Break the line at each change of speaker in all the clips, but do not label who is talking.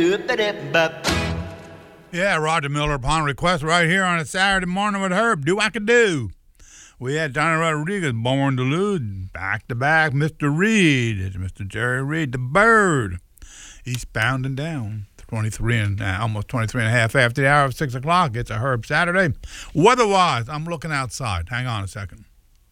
Yeah, Roger Miller upon request right here on a Saturday morning with Herb. Do I could do. We had Johnny Rodriguez, Born to Lose, back to back. Mr. Reed, it's Mr. Jerry Reed, the Bird. Eastbound and down. 23 and almost 23 and a half after the hour of 6 o'clock. It's a Herb Saturday. Weather-wise, I'm looking outside. Hang on a second.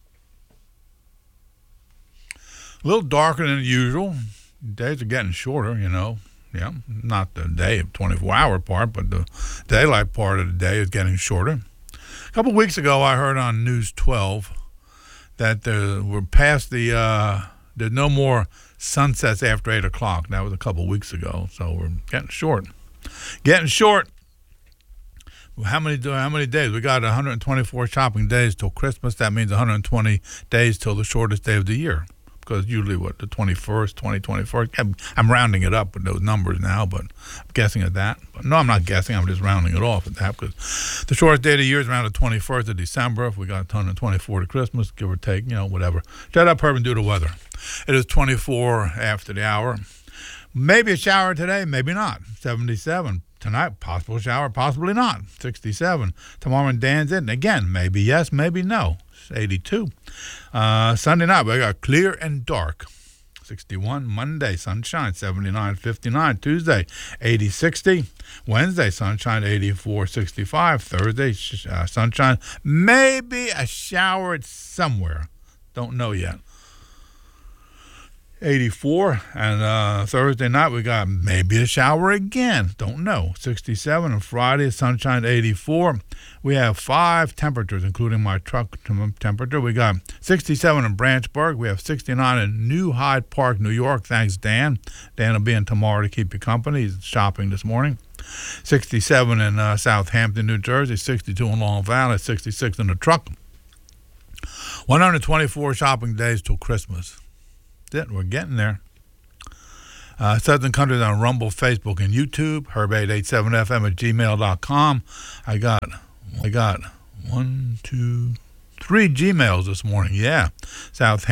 A little darker than usual. Days are getting shorter, you know. Yeah, not the day of 24-hour part, but the daylight part of the day is getting shorter. A couple weeks ago, I heard on News 12 that we're past there's no more sunsets after 8 o'clock. That was a couple weeks ago, so we're getting short. Getting short. How many days? We got 124 shopping days till Christmas. That means 120 days till the shortest day of the year. Because usually, the 21st, 21st. I'm rounding it up with those numbers now, but I'm guessing at that. But no, I'm not guessing. I'm just rounding it off at that because the shortest day of the year is around the 21st of December. If we got 124 to Christmas, give or take, whatever. Shut up, Herb, and do the weather. It is 24 after the hour. Maybe a shower today, maybe not. 77. Tonight, possible shower, possibly not. 67. Tomorrow in Dan's Inn. Again, maybe yes, maybe no. 82. Sunday night, we got clear and dark. 61. Monday, sunshine. 79, 59. Tuesday, 80, 60. Wednesday, sunshine. 84, 65. Thursday, sunshine. Maybe a shower somewhere. Don't know yet. 84, and Thursday night we got maybe a shower again. Don't know. 67 on Friday, sunshine 84. We have 5 temperatures, including my truck temperature. We got 67 in Branchburg. We have 69 in New Hyde Park, New York. Thanks, Dan. Dan will be in tomorrow to keep you company. He's shopping this morning. 67 in Southampton, New Jersey. 62 in Long Valley. 66 in the truck. 124 shopping days till Christmas. We're getting there. Southern Country's on Rumble, Facebook, and YouTube. Herb887fm at gmail.com. I got 1, 2, 3 Gmails this morning. Yeah. Southampton.